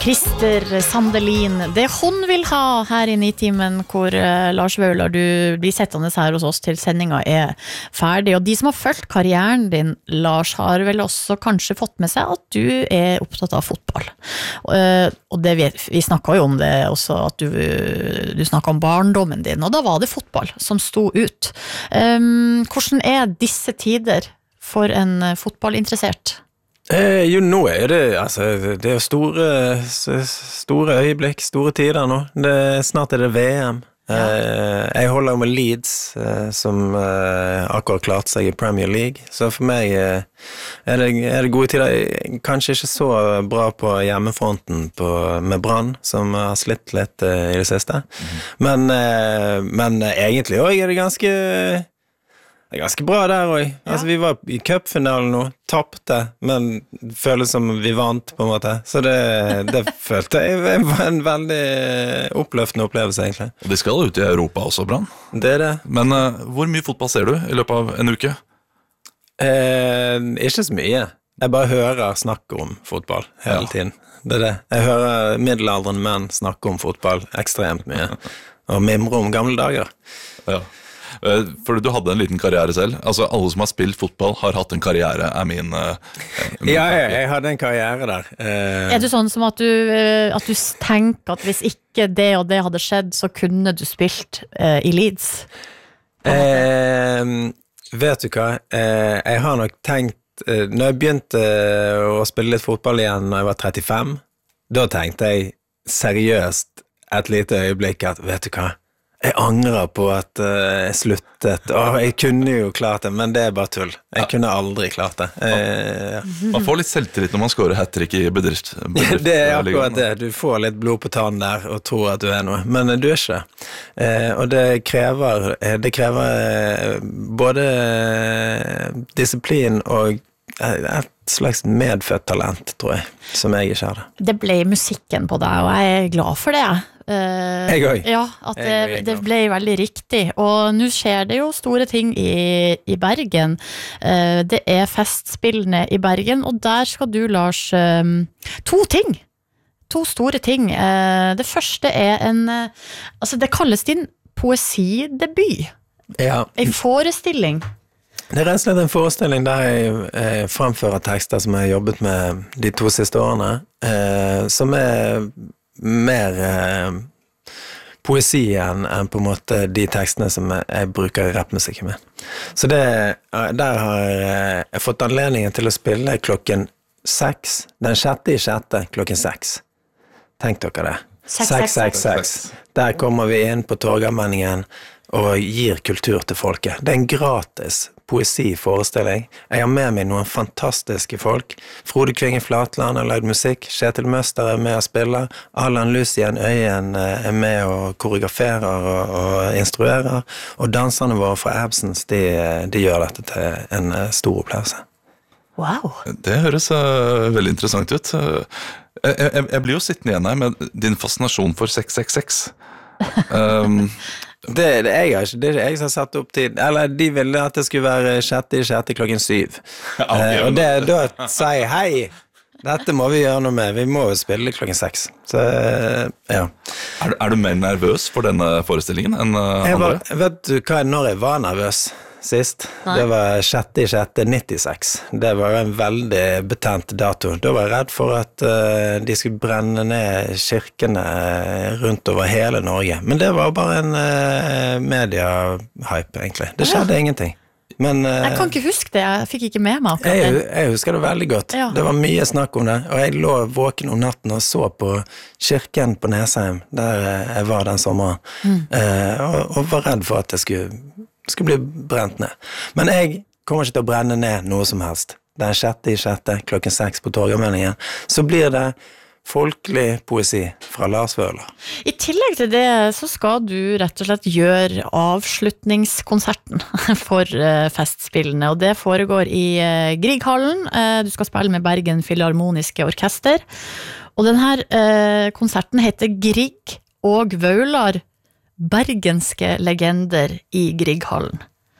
Christer Sandelin, det hon vil ha her i Nitimen, hvor Lars Vaular, du blir settende her hos oss til sendinga ferdig. Og de som har fulgt karrieren din, Lars, har vel også kanskje fått med seg at du opptatt av fotball. Og det vi snakket jo om det også, at du snakket om barndommen din, og da var det fotball som sto ut. Hvordan disse tider for en fotballinteressert? Jo, nå det, altså, det store øyeblikk, store tider nå. Snart det VM. Jeg holder jo med Leeds, som akkurat klart seg i Premier League. Så for meg det gode tider. Kanskje ikke så bra på hjemmefronten med Brann, som har slitt litt i det siste. Men egentlig også det ganske bra der også. Altså, vi var i cupfinalen nå, tappte, men føles som vi vant på en måte. Så det følte jeg var en veldig oppløftende opplevelse, egentlig. Og de skal ut i Europa også, Brann. Det det. Men hvor mye fotball ser du i løpet av en uke? Ikke så mye. Jeg bare hører snakke om fotball hele tiden. Det det. Jeg hører middelaldrende menn snakke om fotball ekstremt mye. Og mimre om gamle dager. Ja. For du hadde en liten karriere selv. Altså alle som har spilt fotball har hatt en karriere min jeg hadde en karriere der. Det sånn som at du tenker at hvis ikke det og det hadde skjedd, så kunne du spilt i Leeds? Vet du hva? Jeg har nok tenkt når jeg begynte å spille litt fotball igjen når jeg var 35, da tenkte jeg seriøst et lite øyeblikk at, vet du hva? Jeg angrer på at jeg sluttet. Jeg kunne jo klart det, men det bare tull. Jeg kunne aldri klart det. Man får litt selvtillit når man skårer hat-trick i bedrift. Det akkurat det. Du får litt blod på tannen der og tror at du noe, men du ikke. Og det krever både disiplin og et slags medfødt talent, tror jeg, som jeg ikke hadde. Det ble musikken på deg, og jeg glad for det. Jeg også. Ja, at det ble veldig riktig. Og nå skjer det jo store ting i Bergen. Det festspillene i Bergen, og der skal du, Lars, to store ting. Det første altså det kalles din poesidebut. Ja. En forestilling. Det rett og slett en forestilling der jeg fremfører tekster som jeg har jobbet med de 2 siste årene, som mer poesi enn på en måte de tekstene som jeg bruker i rappmusikken med. Så der har jeg fått anledningen til å spille klokken 6, den 6.6. klokken 6. Tenk dere det. 666. Der kommer vi inn på Torgallmenningen og gir kultur til folket. Det en gratis poesiforestilling. Jeg har med meg noen fantastiske folk. Frode Kvinge Flatland har lagd musikk, Kjetil Møster med å spille, Allan Lucien Øyen med å koreograferer og instruerer, og danserne våre fra Absence, de gjør dette til en stor opplevelse. Wow! Det høres veldig interessant ut. Jeg blir jo sittende igjen her med din fascinasjon for 666. Det er ikke jeg som har satt opp tid. Eller de ville at det skulle være 6.6. klokken 7. Og det da sier jeg, hei, dette må vi gjøre noe med. Vi må jo spille klokken 6. Så, ja. Er du mer nervøs for denne forestillingen enn andre? Vet du hva, når jeg var nervøs sist? Nei. Det var 6.6.96. Det var en veldig betent dato. Da var jeg redd for at de skulle brenne ned kirkene rundt over hele Norge. Men det var bare en media-hype, egentlig. Det skjedde ingenting. Men, jeg kan ikke huske det, jeg fikk ikke med meg akkurat det. Jeg husker det veldig godt. Ja. Det var mye snakk om det, og jeg lå våken om natten og så på kirken på Nesheim, der jeg var den sommeren, og var redd for at det skulle bli brent ned. Men jeg kommer ikke til å brenne ned noe som helst. Den 6.6. klokken 6 på Torgallmenningen. Så blir det folkelig poesi fra Lars Vaular. I tillegg til det så skal du rett og slett gjøre avslutningskonserten for festspillene, og det foregår i Grieghallen. Du skal spille med Bergen Filharmoniske Orkester, og denne konserten heter Grieg og Vaular, bergenske legender i Grieghallen.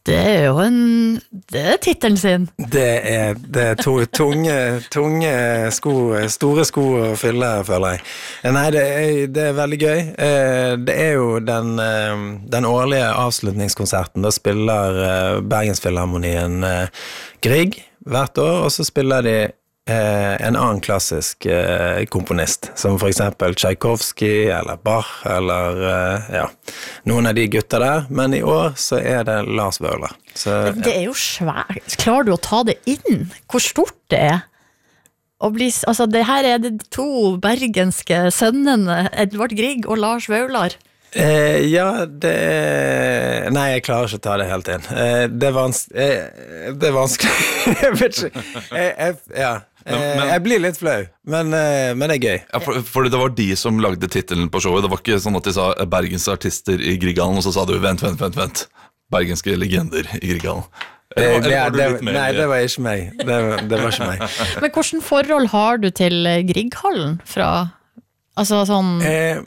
Det jo det titelen sin. Det er tunge sko, store sko å fylle, føler jeg. Nei, det veldig gøy. Det jo den årlige avslutningskonserten. Da spiller Bergensfilharmonien Grieg hvert år, og så spiller de en annen klassisk komponist, som for eksempel Tchaikovsky eller Bach eller noen av de gutter der, men i år så det Lars Vaular. Det jo svært. Klarer du å ta det inn? Hvor stort det altså det her det to bergenske sønnene, Edvard Grieg og Lars Vaular. Ja, nei, jeg klarer ikke å ta det helt inn. Det vanskelig. Jeg vet ikke. Jeg blir litt flau, men det gøy. Ja, fordi det var de som lagde titelen på showet. Det var ikke sånn at de sa Bergens artister i Grieghallen, og så sa du vent. Bergenske legender i Grieghallen. Nei, det var ikke meg. Det var ikke meg. Men hvordan forhold har du til Grieghallen fra... Altså sånn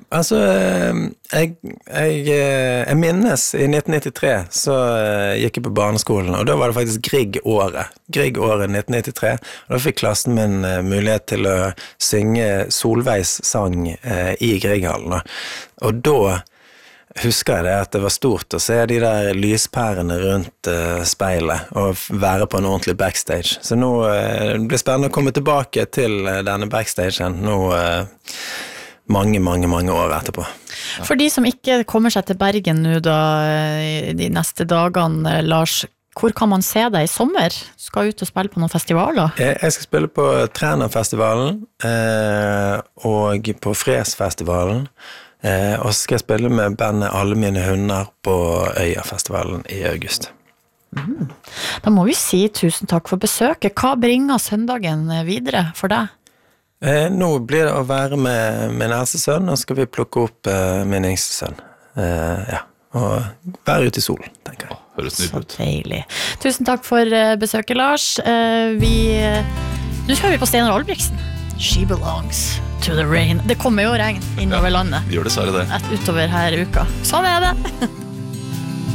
jeg minnes i 1993 så gikk jeg på barneskolen, og da var det faktisk Grieg-året 1993, og da fikk klassen min mulighet til å synge Solveigs sang i Grieghallen, og da husker jeg det at det var stort å se de der lyspærene rundt speilet og være på en ordentlig backstage. Så nå det blir spennende å komme tilbake til denne backstagen nå mange år etterpå. For de som ikke kommer seg til Bergen nå da, de neste dagene, Lars, hvor kan man se deg i sommer? Skal ut og spille på noen festivaler? Jeg skal spille på Trænerfestivalen og på Fresfestivalen. Og så skal jeg spille med bandet Alle mine hunder på Øyafestivalen i august. Da må vi si tusen takk for besøket. Hva bringer søndagen videre for deg? Nå blir det å være med min eldste sønn, og skal vi plukke opp min yngste sønn. Og være ute i solen, tenker jeg. Høres nydelig ut. Så deilig. Tusen takk for besøket, Lars. Nå skal vi på Steinar Albrigtsen. She belongs to the rain. Det kommer jo regn innover landet. Gjør dessverre det. Utover her uka. Sånn det.